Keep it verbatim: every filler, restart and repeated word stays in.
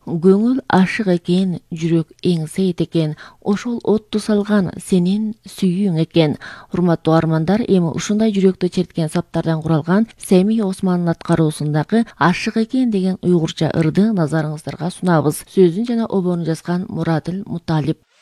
Көңүл ашык экен, жүрөк эң сейт экен, ошол отту салган сенин сүйүүң экен. Урматтуу армандар, эми ушундай жүрөктү черткен саптардан куралган Семи Османдын аткаруусундагы Ашык экен деген уйгурча ырды назарыңыздарга сунабыз. Сөзүн жана обонун жазган Мурадил Муталип.